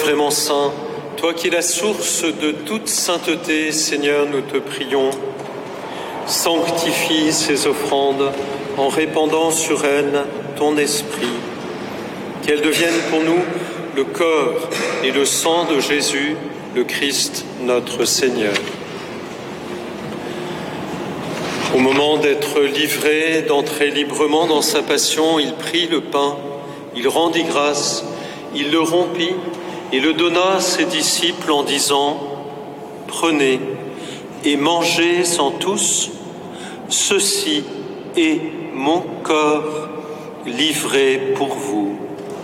vraiment saint, toi qui es la source de toute sainteté, Seigneur, nous te prions. Sanctifie ces offrandes en répandant sur elles ton esprit. Qu'elles deviennent pour nous le corps et le sang de Jésus, le Christ, notre Seigneur. Au moment d'être livré, d'entrer librement dans sa passion, il prit le pain, il rendit grâce, il le rompit et le donna à ses disciples en disant « Prenez et mangez-en tous, ceci est mon corps livré pour vous. »